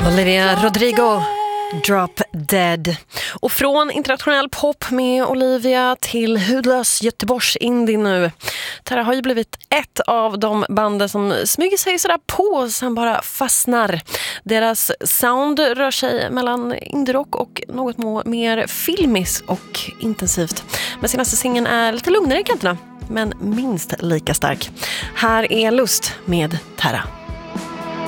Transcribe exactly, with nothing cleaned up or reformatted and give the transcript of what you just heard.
Olivia Rodrigo, Drop Dead. Och från internationell pop med Olivia till hudlös Göteborgs indie nu. Terra har ju blivit ett av de banden som smyger sig sådär på och sen bara fastnar. Deras sound rör sig mellan indie-rock och något mer filmiskt och intensivt. Men senaste singeln är lite lugnare i kanterna, men minst lika stark. Här är Lust med Terra.